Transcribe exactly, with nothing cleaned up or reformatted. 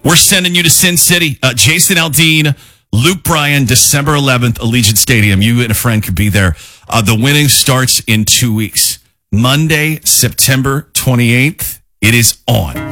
We're sending you to Sin City. Uh, Jason Aldean, Luke Bryan, December eleventh, Allegiant Stadium. You and a friend could be there. Uh, the winning starts in two weeks. Monday, September twenty-eighth. It is on.